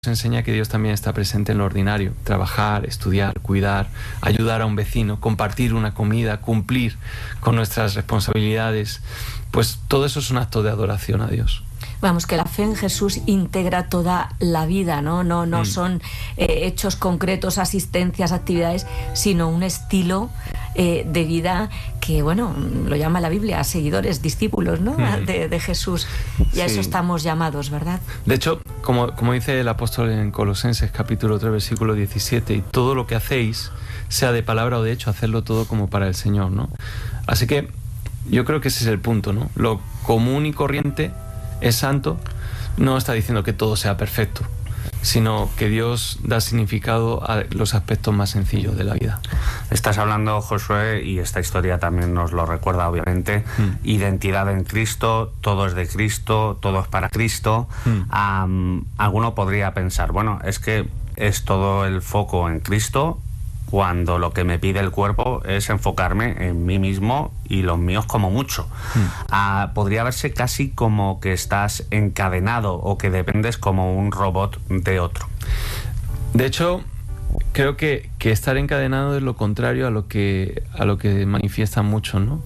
enseña que Dios también está presente en lo ordinario: trabajar, estudiar, cuidar, ayudar a un vecino, compartir una comida, cumplir con nuestras responsabilidades. Pues todo eso es un acto de adoración a Dios. Vamos, que la fe en Jesús integra toda la vida, ¿no? No son hechos concretos, asistencias, actividades, sino un estilo de vida que, bueno, lo llama la Biblia, seguidores, discípulos, ¿no? De Jesús. Y a eso estamos llamados, ¿verdad? De hecho, como dice el apóstol en Colosenses capítulo 3, versículo 17, y todo lo que hacéis, sea de palabra o de hecho, hacedlo todo como para el Señor, ¿no? Así que yo creo que ese es el punto, ¿no? Lo común y corriente es santo. No está diciendo que todo sea perfecto, sino que Dios da significado a los aspectos más sencillos de la vida. Estás hablando, Josué, y esta historia también nos lo recuerda, obviamente, identidad en Cristo, todo es de Cristo, todo es para Cristo. Alguno podría pensar, bueno, es que es todo el foco en Cristo, cuando lo que me pide el cuerpo es enfocarme en mí mismo y los míos como mucho. Podría verse casi como que estás encadenado o que dependes como un robot de otro. De hecho, creo que estar encadenado es lo contrario a lo que manifiestan muchos, ¿no?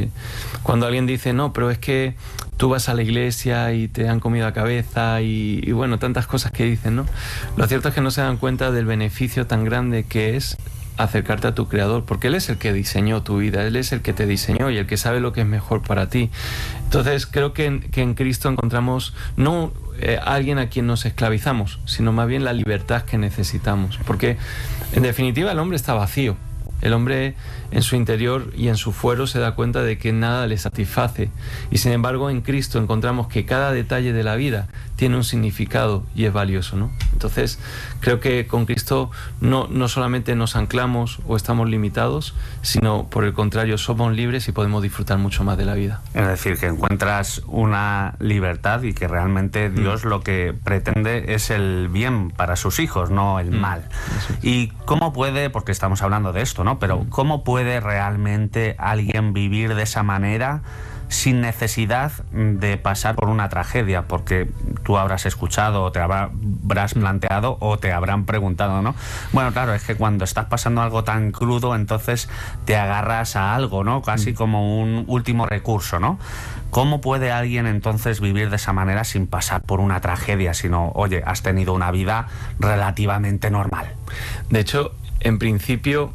Cuando alguien dice, no, pero es que tú vas a la iglesia y te han comido la cabeza y bueno, tantas cosas que dicen, ¿no? Lo cierto es que no se dan cuenta del beneficio tan grande que es acercarte a tu Creador, porque Él es el que diseñó tu vida, Él es el que te diseñó y el que sabe lo que es mejor para ti. Entonces creo que en Cristo encontramos no alguien a quien nos esclavizamos, sino más bien la libertad que necesitamos, porque en definitiva el hombre está vacío. El hombre en su interior y en su fuero se da cuenta de que nada le satisface, y sin embargo en Cristo encontramos que cada detalle de la vida tiene un significado y es valioso, ¿no? Entonces creo que con Cristo no solamente nos anclamos o estamos limitados, sino por el contrario somos libres y podemos disfrutar mucho más de la vida. Es decir, que encuentras una libertad y que realmente Dios lo que pretende es el bien para sus hijos, no el mal. ¿Y cómo puede, porque estamos hablando de esto, ¿no? Pero ¿cómo puede realmente alguien vivir de esa manera sin necesidad de pasar por una tragedia? Porque tú habrás escuchado o te habrás planteado o te habrán preguntado, ¿no? Bueno, claro, es que cuando estás pasando algo tan crudo, entonces te agarras a algo, ¿no? Casi como un último recurso, ¿no? ¿Cómo puede alguien entonces vivir de esa manera sin pasar por una tragedia, sino, oye, has tenido una vida relativamente normal? De hecho, en principio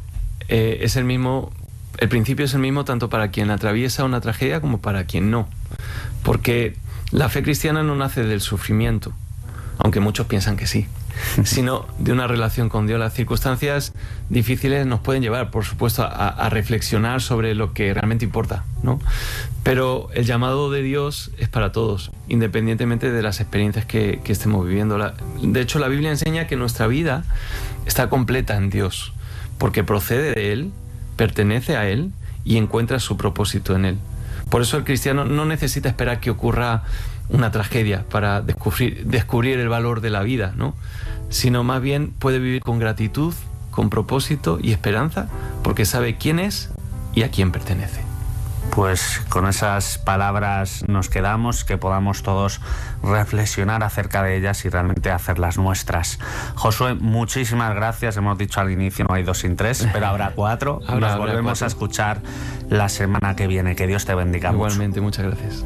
es el mismo. El principio es el mismo tanto para quien atraviesa una tragedia como para quien no. Porque la fe cristiana no nace del sufrimiento, aunque muchos piensan que sí, sino de una relación con Dios. Las circunstancias difíciles nos pueden llevar, por supuesto, a reflexionar sobre lo que realmente importa, ¿no? Pero el llamado de Dios es para todos, independientemente de las experiencias que estemos viviendo. De hecho, la Biblia enseña que nuestra vida está completa en Dios, porque procede de Él, pertenece a Él y encuentra su propósito en Él. Por eso el cristiano no necesita esperar que ocurra una tragedia para descubrir el valor de la vida, ¿no? Sino más bien puede vivir con gratitud, con propósito y esperanza, porque sabe quién es y a quién pertenece. Pues con esas palabras nos quedamos, que podamos todos reflexionar acerca de ellas y realmente hacerlas nuestras. Josué, muchísimas gracias. Hemos dicho al inicio no hay 2 sin 3, pero habrá 4. Nos volvemos a escuchar la semana que viene. Que Dios te bendiga. Igualmente, muchas gracias.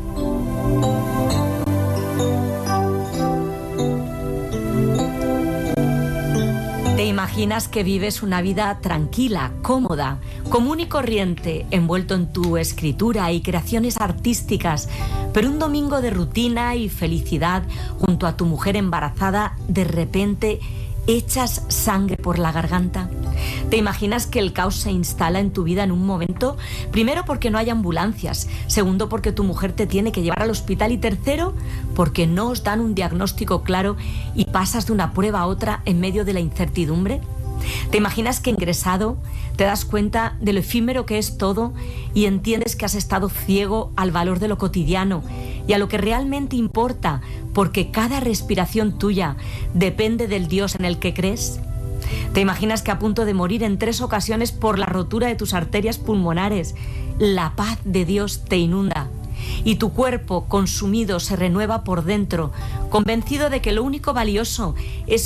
¿Te imaginas que vives una vida tranquila, cómoda, común y corriente, envuelto en tu escritura y creaciones artísticas, pero un domingo de rutina y felicidad junto a tu mujer embarazada, de repente echas sangre por la garganta? ¿Te imaginas que el caos se instala en tu vida en un momento? Primero, porque no hay ambulancias. Segundo, porque tu mujer te tiene que llevar al hospital. Y tercero, porque no os dan un diagnóstico claro y pasas de una prueba a otra en medio de la incertidumbre. ¿Te imaginas que ingresado te das cuenta de lo efímero que es todo y entiendes que has estado ciego al valor de lo cotidiano y a lo que realmente importa, porque cada respiración tuya depende del Dios en el que crees? ¿Te imaginas que a punto de morir en 3 ocasiones por la rotura de tus arterias pulmonares, la paz de Dios te inunda y tu cuerpo consumido se renueva por dentro, convencido de que lo único valioso es